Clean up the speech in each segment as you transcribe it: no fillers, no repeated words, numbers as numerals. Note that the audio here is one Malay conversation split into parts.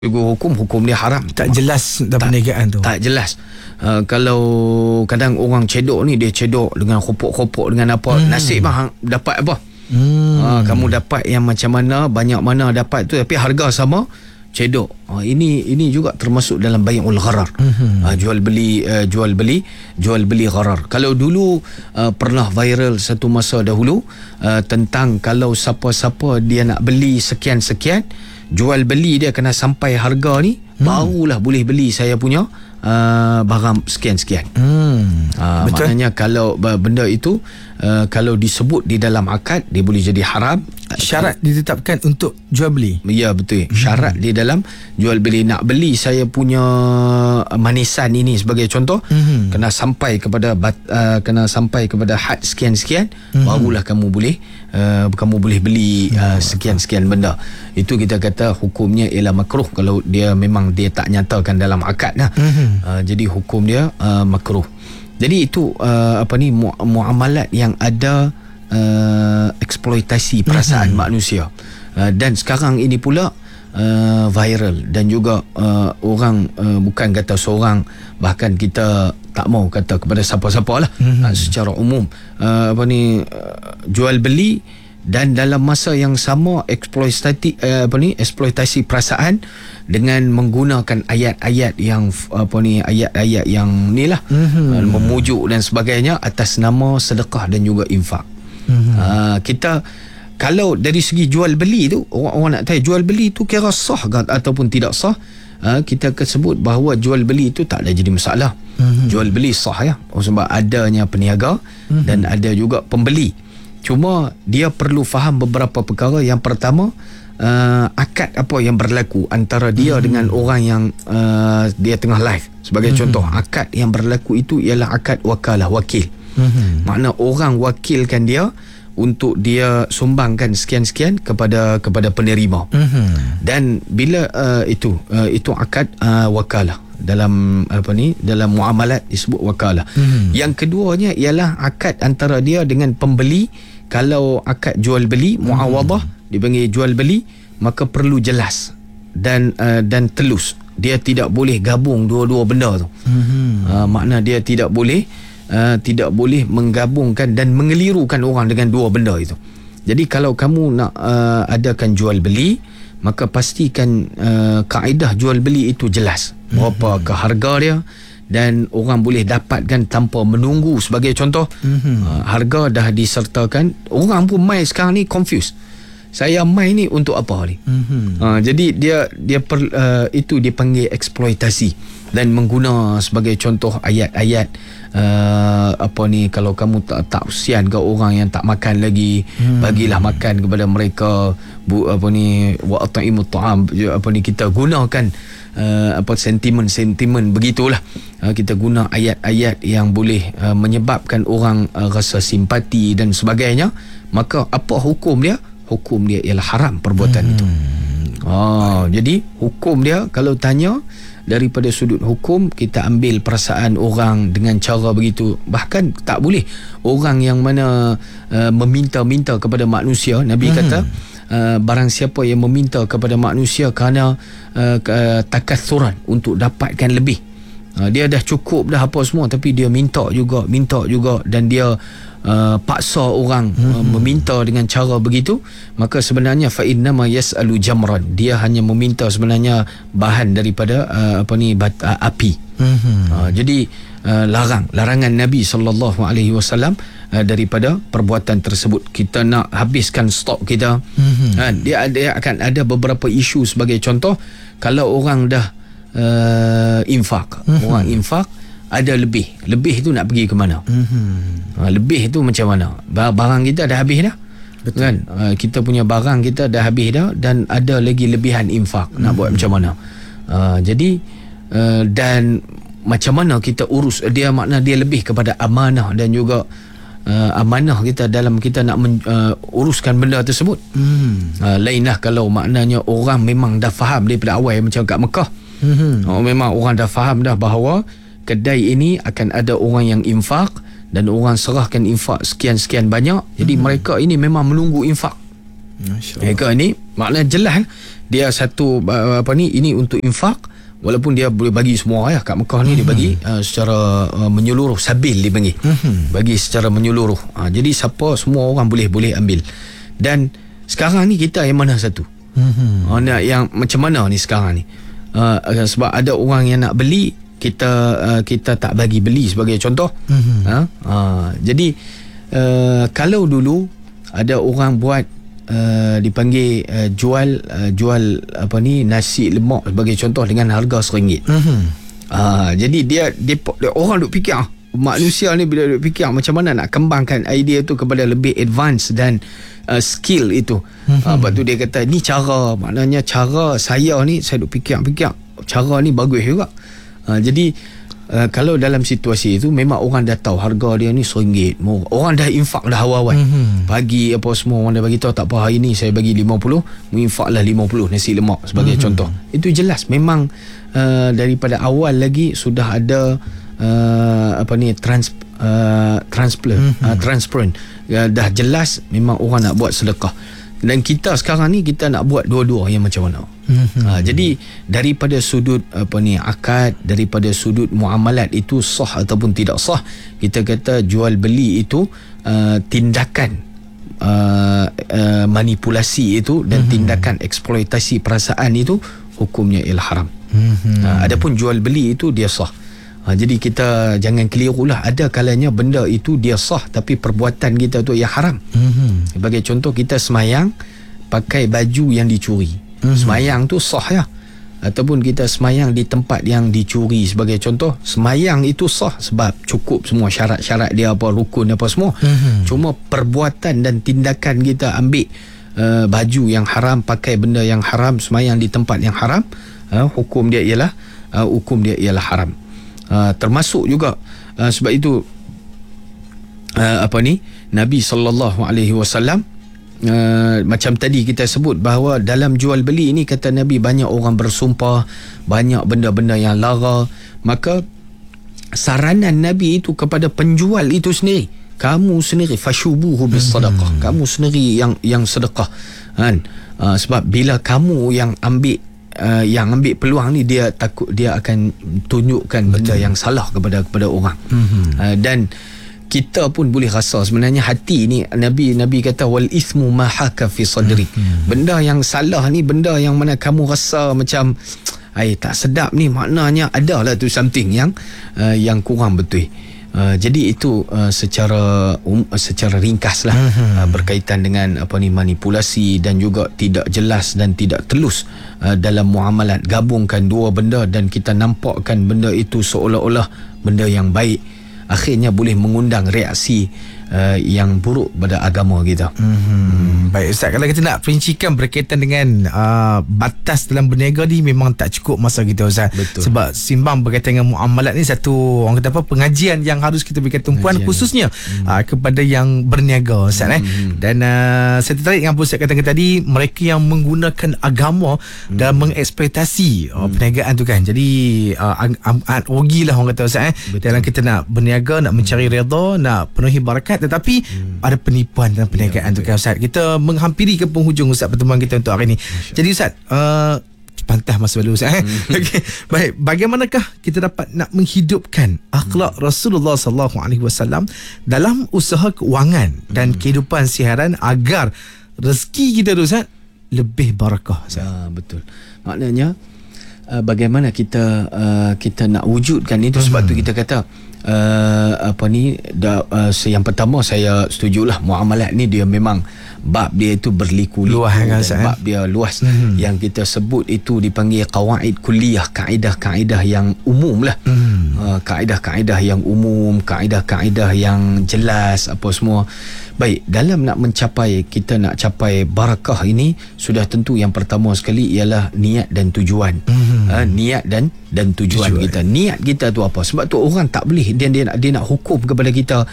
hukum dia haram. Tak jelas dalam perniagaan tu. Tak jelas. Kalau kadang orang cedok ni, dia cedok dengan khopok-khopok dengan apa, nasib mah dapat apa. Kamu dapat yang macam mana, banyak mana dapat tu, tapi harga sama, cedok. Ini juga termasuk dalam bai'ul gharar. Jual beli gharar. Kalau dulu pernah viral satu masa dahulu tentang kalau siapa-siapa dia nak beli sekian-sekian, jual beli dia kena sampai harga ni, barulah boleh beli saya punya barang sekian-sekian. Maknanya kalau benda itu kalau disebut di dalam akad, dia boleh jadi haram. Syarat ditetapkan untuk jual beli. Ya, betul. Syarat di dalam jual beli. Nak beli saya punya manisan ini sebagai contoh, kena sampai kepada had sekian-sekian, barulah kamu boleh beli sekian-sekian benda. Itu kita kata hukumnya ialah makruh kalau dia memang dia tak nyatakan dalam akad lah. Jadi hukum dia makruh. Jadi itu muamalat yang ada eksploitasi perasaan manusia. Dan sekarang ini pula viral, dan juga orang bukan kata seorang, bahkan kita tak mau kata kepada siapa-siapa lah, secara umum jual beli, dan dalam masa yang sama eksploitasi perasaan dengan menggunakan ayat-ayat yang ayat-ayat yang ni lah, memujuk dan sebagainya atas nama sedekah dan juga infak. Kita kalau dari segi jual beli tu, orang nak tanya jual beli tu kira sah ataupun tidak sah, kita akan sebut bahawa jual beli itu tak ada jadi masalah. Jual beli sah ya, sebab adanya peniaga dan ada juga pembeli. Cuma dia perlu faham beberapa perkara. Yang pertama, akad apa yang berlaku antara dia dengan orang yang dia tengah live. Sebagai contoh, akad yang berlaku itu ialah akad wakalah, wakil. Makna orang wakilkan dia untuk dia sumbangkan sekian-sekian kepada penerima. Dan bila itu akad wakalah. Dalam dalam muamalat disebut wakalah. Yang keduanya ialah akad antara dia dengan pembeli. Kalau akad jual beli, muawadah, dipanggil jual beli, maka perlu jelas dan telus. Dia tidak boleh gabung dua-dua benda tu. Makna dia tidak boleh menggabungkan dan mengelirukan orang dengan dua benda itu. Jadi kalau kamu nak adakan jual beli, maka pastikan kaedah jual beli itu jelas. Berapa harga dia, dan orang boleh dapatkan tanpa menunggu. Sebagai contoh, harga dah disertakan. Orang pun mai sekarang ni confused. Saya mai ni untuk apa ni? Jadi dia itu dipanggil eksploitasi, dan mengguna sebagai contoh ayat-ayat kalau kamu tak usian ke orang yang tak makan lagi, bagilah makan kepada mereka. Wa at'imut ta'am, kita gunakan sentimen begitulah. Kita guna ayat-ayat yang boleh menyebabkan orang rasa simpati dan sebagainya. Maka apa hukum dia? Hukum dia ialah haram perbuatan itu. Jadi hukum dia, kalau tanya daripada sudut hukum, kita ambil perasaan orang dengan cara begitu. Bahkan tak boleh orang yang mana meminta-minta kepada manusia. Nabi kata, barang siapa yang meminta kepada manusia kerana takatsuran, untuk dapatkan lebih, dia dah cukup dah apa semua, tapi dia minta juga, dan dia paksa orang meminta dengan cara begitu, maka sebenarnya fa innama yas'alu jamran, dia hanya meminta sebenarnya bahan daripada api. Jadi larangan Nabi SAW daripada perbuatan tersebut. Kita nak habiskan stok kita, dia akan ada beberapa isu. Sebagai contoh, kalau orang dah infak, orang infak ada lebih tu nak pergi ke mana? Lebih tu macam mana? Barang kita dah habis dah. Betul. Kan? Kita punya barang kita dah habis dah, dan ada lagi lebihan infak. Nak buat macam mana? Jadi dan macam mana kita urus dia? Makna dia lebih kepada amanah, dan juga amanah kita dalam kita nak uruskan benda tersebut. Lainlah kalau maknanya orang memang dah faham daripada awal, macam kat Mekah. Memang orang dah faham dah bahawa kedai ini akan ada orang yang infak, dan orang serahkan infak sekian-sekian banyak. Jadi mereka ini memang menunggu infak. Mereka ini maknanya jelas dia satu ini untuk infak, walaupun dia boleh bagi semua kat Mekah ni, dia bagi secara menyeluruh, sabil dia panggil, bagi secara menyeluruh. Jadi siapa, semua orang boleh ambil. Dan sekarang ni kita yang mana satu? Yang macam mana ni sekarang ni? Sebab ada orang yang nak beli, kita tak bagi beli sebagai contoh. Jadi kalau dulu ada orang buat dipanggil jual nasi lemak sebagai contoh dengan harga RM1. Jadi dia orang duk fikir, manusia ni bila duk fikir macam mana nak kembangkan idea tu kepada lebih advance dan skill itu. Lepas tu dia kata ni cara, maknanya cara saya ni, saya duk fikir cara ni bagus juga. Jadi kalau dalam situasi itu memang orang dah tahu harga dia ni RM1, orang dah infak dah awal-awal. Pagi apa semua orang dah bagi tahu, tak apa hari ni saya bagi 50, infaklah 50 nasi lemak sebagai contoh. Itu jelas memang daripada awal lagi sudah ada transparent. Dah jelas memang orang nak buat sedekah. Dan kita sekarang ni kita nak buat dua-dua yang macam mana. Jadi daripada sudut akad, daripada sudut muamalat itu sah ataupun tidak sah, kita kata jual beli itu tindakan manipulasi itu dan tindakan eksploitasi perasaan itu hukumnya ialah haram. Adapun jual beli itu dia sah. Jadi kita jangan kelirulah, ada kalanya benda itu dia sah tapi perbuatan kita tu yang haram. Sebagai contoh, kita semayang pakai baju yang dicuri. Semayang tu sah ya. Ataupun kita semayang di tempat yang dicuri sebagai contoh, semayang itu sah sebab cukup semua syarat-syarat dia, apa rukun apa semua. Cuma perbuatan dan tindakan kita ambil baju yang haram, pakai benda yang haram, semayang di tempat yang haram, hukum dia ialah haram. Termasuk juga sebab itu Nabi SAW macam tadi kita sebut bahawa dalam jual beli ini, kata Nabi, banyak orang bersumpah, banyak benda-benda yang lara. Maka saranan Nabi itu kepada penjual itu sendiri, kamu sendiri fashubuhu bis sadaqah, kamu sendiri yang sedekah kan. Sebab bila kamu yang ambil peluang ni, dia takut dia akan tunjukkan benda yang salah kepada orang. Dan kita pun boleh rasa sebenarnya hati ni, Nabi kata wal ithmu ma haka fi sadri. Benda yang salah ni benda yang mana kamu rasa macam tak sedap ni, maknanya adalah tu something yang kurang betul. Jadi itu secara ringkas lah berkaitan dengan manipulasi dan juga tidak jelas dan tidak telus dalam muamalat. Gabungkan dua benda dan kita nampakkan benda itu seolah-olah benda yang baik, akhirnya boleh mengundang reaksi yang buruk pada agama kita. Baik Ustaz, kalau kita nak perincikan berkaitan dengan batas dalam berniaga ni, memang tak cukup masa kita Ustaz. Betul. Sebab simbang berkaitan dengan muamalat ni satu orang kata pengajian yang harus kita berikan tumpuan khususnya kepada yang berniaga Ustaz. Dan saya tertarik dengan apa Ustaz katakan tadi, mereka yang menggunakan agama dan mengeksploitasi perniagaan tu kan. Jadi rugilah orang kata Ustaz dalam kita nak berniaga, nak mencari redha, nak penuhi barakat, tetapi ada penipuan dalam perniagaan tu kan Ustaz. Kita menghampiri ke penghujung Ustaz pertemuan kita untuk hari ini. Jadi Ustaz, pantah masa lalu Ustaz. Okay. Baik, bagaimanakah kita dapat nak menghidupkan akhlak Rasulullah SAW dalam usaha keuangan dan kehidupan siharan agar rezeki kita tu Ustaz lebih barakah Ustaz? Betul. Maknanya bagaimana kita nak wujudkan itu. Sebab tu kita kata yang pertama saya setujulah, muamalat ni dia memang bab dia itu berliku-liku, bab dia luas. Yang kita sebut itu dipanggil qawaid kulliyah, kaedah-kaedah yang umum lah. Kaedah-kaedah yang umum, kaedah-kaedah yang jelas apa semua. Baik, dalam kita nak capai barakah ini, sudah tentu yang pertama sekali ialah niat dan tujuan. Niat dan tujuan kita. Niat kita tu apa? Sebab tu orang tak boleh dia nak hukum kepada kita.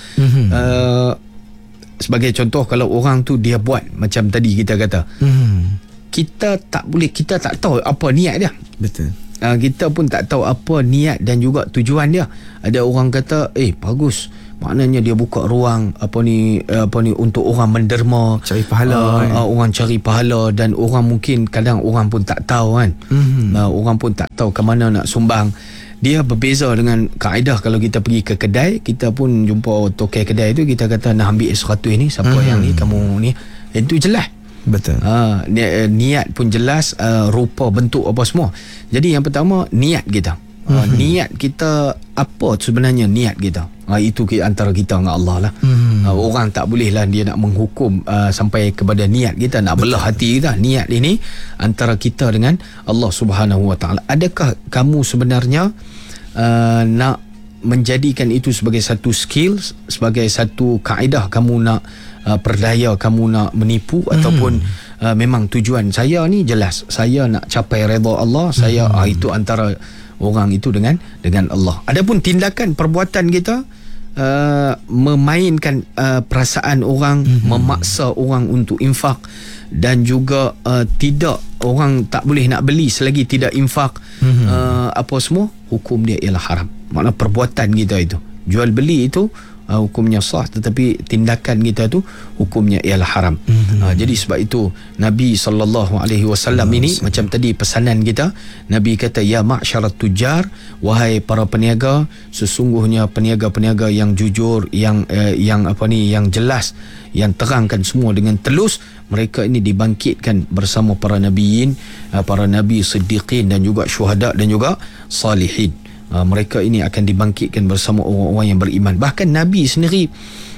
Sebagai contoh, kalau orang tu dia buat macam tadi kita kata, kita tak boleh, kita tak tahu apa niat dia. Betul. Kita pun tak tahu apa niat dan juga tujuan dia. Ada orang kata bagus, maknanya dia buka ruang apa ni untuk orang menderma, cari pahala, orang cari pahala, dan orang mungkin kadang orang pun tak tahu kan. Orang pun tak tahu ke mana nak sumbang. Dia berbeza dengan kaedah kalau kita pergi ke kedai, kita pun jumpa tokai kedai tu, kita kata nak ambil 100 ni, siapa yang ni, kamu ni, itu jelas. Betul. Niat pun jelas, rupa, bentuk apa semua. Jadi yang pertama, niat kita. Niat kita apa sebenarnya niat kita. Itu antara kita dengan Allah lah. Orang tak boleh lah dia nak menghukum sampai kepada niat kita, nak belah hati kita. Niat ini antara kita dengan Allah Subhanahu Wa Taala. Adakah kamu sebenarnya nak menjadikan itu sebagai satu skill, sebagai satu kaedah kamu nak perdaya, kamu nak menipu, ataupun memang tujuan saya ni jelas, saya nak capai redha Allah, saya itu antara orang itu dengan Allah. Adapun tindakan perbuatan kita memainkan perasaan orang, memaksa orang untuk infak, dan juga tidak, orang tak boleh nak beli selagi tidak infak, apa semua, hukum dia ialah haram. Makna perbuatan kita itu, jual beli itu hukumnya sah, tetapi tindakan kita tu hukumnya ialah haram. Jadi sebab itu Nabi SAW ini, macam tadi pesanan kita, Nabi kata, ya ma'syarat tujar, wahai para peniaga, sesungguhnya peniaga-peniaga yang jujur, yang jelas, yang terangkan semua dengan telus, mereka ini dibangkitkan bersama para nabiyin, para nabi, siddiqin, dan juga syuhada, dan juga salihin. Mereka ini akan dibangkitkan bersama orang-orang yang beriman. Bahkan Nabi sendiri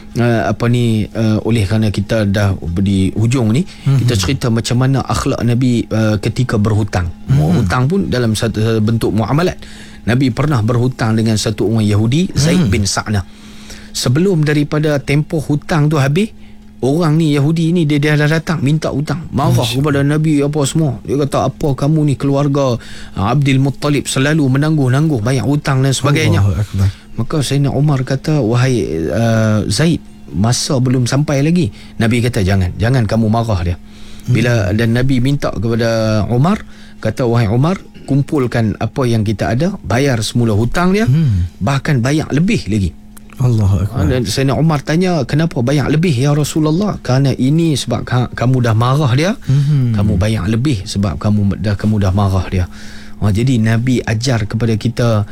oleh kerana kita dah di hujung ni, kita cerita macam mana akhlak Nabi ketika berhutang. Hutang pun dalam satu bentuk muamalat. Nabi pernah berhutang dengan satu orang Yahudi, Zaid bin Sa'nah. Sebelum daripada tempoh hutang tu habis, orang ni Yahudi ni dia dah datang minta hutang, marah kepada Nabi apa semua. Dia kata, apa kamu ni keluarga Abdul Muttalib selalu menangguh-nangguh bayar hutang dan sebagainya. Maka Sayyidina Umar kata, wahai Zaid, masa belum sampai lagi. Nabi kata, jangan kamu marah dia. Bila dan Nabi minta kepada Umar, kata, wahai Umar, kumpulkan apa yang kita ada, bayar semula hutang dia, bahkan bayar lebih lagi. Allahu Akbar. Dan Sayyidina Umar tanya, kenapa bayar lebih ya Rasulullah? Kerana ini sebab kamu dah marah dia, kamu bayar lebih sebab kamu dah marah dia. Jadi Nabi ajar kepada kita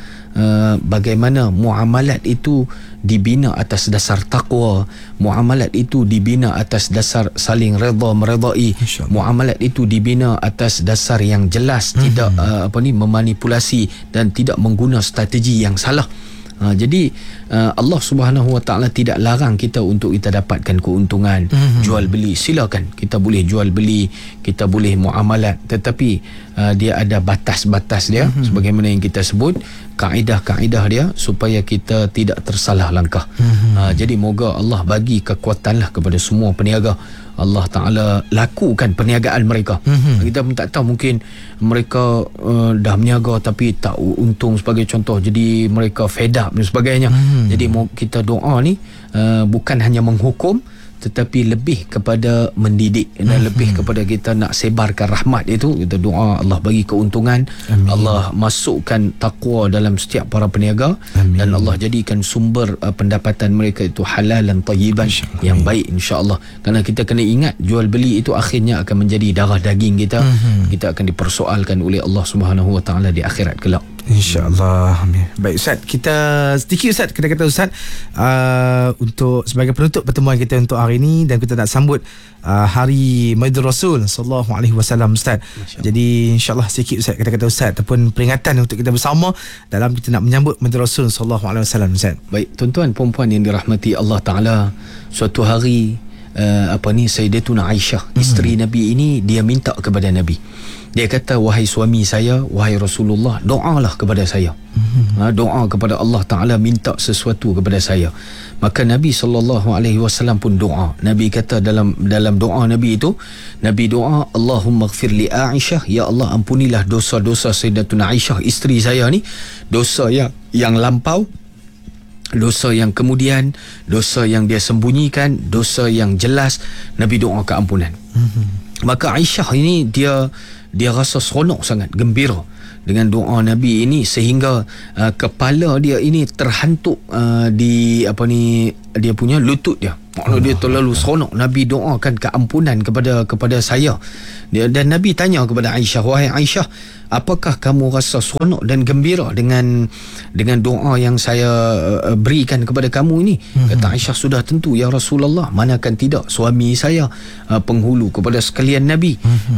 bagaimana muamalat itu dibina atas dasar taqwa, muamalat itu dibina atas dasar saling redha meredai, muamalat itu dibina atas dasar yang jelas, tidak memanipulasi dan tidak mengguna strategi yang salah. Jadi Allah Subhanahu Wa Taala tidak larang kita untuk kita dapatkan keuntungan, jual beli, silakan, kita boleh jual beli, kita boleh muamalat, tetapi dia ada batas-batas dia, sebagaimana yang kita sebut, kaedah-kaedah dia, supaya kita tidak tersalah langkah. Jadi moga Allah bagi kekuatanlah kepada semua peniaga. Allah Ta'ala lakukan perniagaan mereka. Kita pun tak tahu, mungkin mereka dah berniaga tapi tak untung sebagai contoh, jadi mereka fed up dan sebagainya. Jadi kita doa ni bukan hanya menghukum, tetapi lebih kepada mendidik dan lebih kepada kita nak sebarkan rahmat itu. Kita doa Allah bagi keuntungan. Amin. Allah masukkan taqwa dalam setiap para peniaga. Amin. Dan Allah jadikan sumber pendapatan mereka itu halal dan tayyiban, yang baik, insya-Allah. Kerana kita kena ingat, jual beli itu akhirnya akan menjadi darah daging kita. Kita akan dipersoalkan oleh Allah Subhanahu Wa Taala di akhirat kelak. InsyaAllah. Baik Ustaz, kita sedikit Ustaz, kita kata Ustaz, untuk sebagai penutup pertemuan kita untuk hari ini, dan kita nak sambut Hari Maulidur Rasul sallallahu alaihi wasallam Ustaz. Jadi insyaAllah sedikit Ustaz, kita kata Ustaz, ataupun peringatan untuk kita bersama dalam kita nak menyambut Maulidur Rasul sallallahu alaihi wasallam Ustaz. Baik, tuan-tuan puan-puan yang dirahmati Allah Ta'ala, suatu hari Sayyidatuna Aisyah, isteri Nabi ini, dia minta kepada Nabi. Dia kata, wahai suami saya, wahai Rasulullah, doalah kepada saya. Doa kepada Allah Ta'ala, minta sesuatu kepada saya. Maka Nabi SAW pun doa. Nabi kata dalam doa Nabi itu, Nabi doa, Allahumma ghfir li Aisyah, ya Allah ampunilah dosa-dosa Sayyidatuna Aisyah, isteri saya ni, dosa yang lampau, dosa yang kemudian, dosa yang dia sembunyikan, dosa yang jelas. Nabi doa keampunan. Maka Aisyah ini dia rasa seronok sangat, gembira. dengan doa Nabi ini sehingga kepala dia ini terhantuk di dia punya lutut dia. Maknanya dia terlalu seronok. Nabi doakan keampunan kepada saya. Dan Nabi tanya kepada Aisyah, wahai Aisyah, apakah kamu rasa seronok dan gembira dengan doa yang saya berikan kepada kamu ini? Kata Aisyah, sudah tentu ya Rasulullah, manakan tidak, suami saya penghulu kepada sekalian Nabi,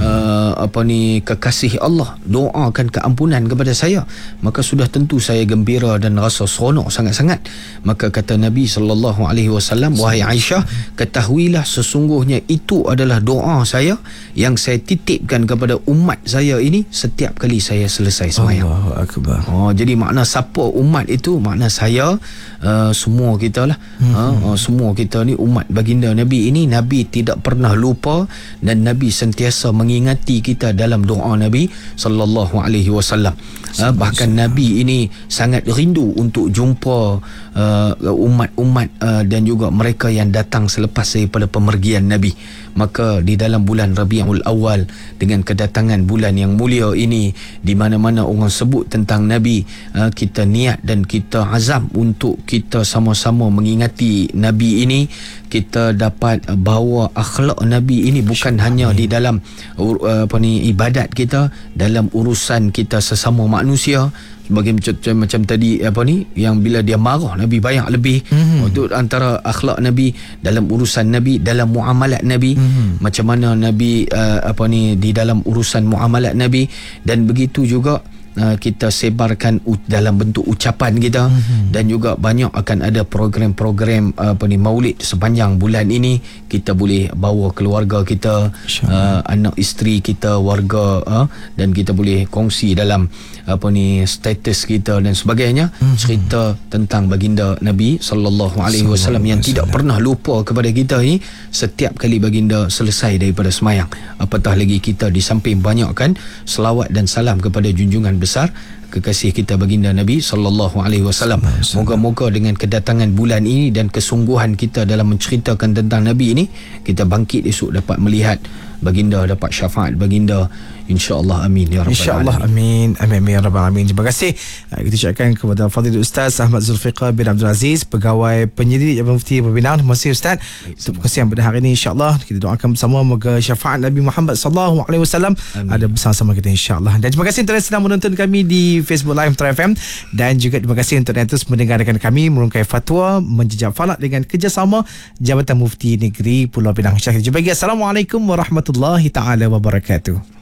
kekasih Allah, doakan keampunan kepada saya, maka sudah tentu saya gembira dan rasa seronok sangat-sangat. Maka kata Nabi SAW, wahai Aisyah, ketahuilah sesungguhnya itu adalah doa saya yang saya titipkan kepada umat saya ini setiap kali saya selesai sembahyang. Allahu Akbar. Jadi makna siapa umat itu, makna saya, semua kita lah. Semua kita ni umat baginda Nabi ini. Nabi tidak pernah lupa dan Nabi sentiasa mengingati kita dalam doa Nabi sallallahu alaihi wasallam. Bahkan Nabi ini sangat rindu untuk jumpa umat-umat dan juga mereka yang datang selepas daripada pemergian Nabi. Maka di dalam bulan Rabiul Awal, dengan kedatangan bulan yang mulia ini, di mana-mana orang sebut tentang Nabi, kita niat dan kita azam untuk kita sama-sama mengingati Nabi ini. Kita dapat bawa akhlak Nabi ini bukan hanya di dalam ibadat kita, dalam urusan kita sesama manusia. Sebagai macam tadi yang bila dia marah Nabi banyak lebih. Itu antara akhlak Nabi dalam urusan Nabi, dalam muamalat Nabi. Macam mana Nabi di dalam urusan muamalat Nabi. Dan begitu juga kita sebarkan dalam bentuk ucapan kita. Dan juga banyak akan ada program-program maulid sepanjang bulan ini. Kita boleh bawa keluarga kita, anak isteri kita, warga, dan kita boleh kongsi dalam status kita dan sebagainya, cerita tentang baginda Nabi sallallahu alaihi wasallam yang tidak pernah lupa kepada kita ni setiap kali baginda selesai daripada sembahyang. Apatah lagi kita di samping banyakkan selawat dan salam kepada junjungan besar kekasih kita baginda Nabi sallallahu alaihi wasallam. Moga-moga dengan kedatangan bulan ini dan kesungguhan kita dalam menceritakan tentang Nabi ini, kita bangkit esok dapat melihat baginda, dapat syafaat baginda, insya-Allah. Amin ya rabbal alamin. InsyaAllah amin. Amin ya rabbal alamin. Terima kasih kita ucapkan kepada Fadil Ustaz Ahmad Zulfiqar bin Abdul Aziz, Pegawai Penyelidik Jabatan Mufti Pembinaan. Terima kasih Ustaz untuk perkongsian pada hari ini. InsyaAllah kita doakan bersama moga syafaat Nabi Muhammad sallallahu alaihi wasallam ada bersama kita insya-Allah. Dan terima kasih kerana sedang menonton kami di Facebook Live Metro FM, dan juga terima kasih untuk yang terus mendengarkan kami merungkai fatwa menjejak falak dengan kerjasama Jabatan Mufti Negeri Pulau Pinang. Kita jumpa lagi. Assalamualaikum warahmatullahi taala wabarakatuh.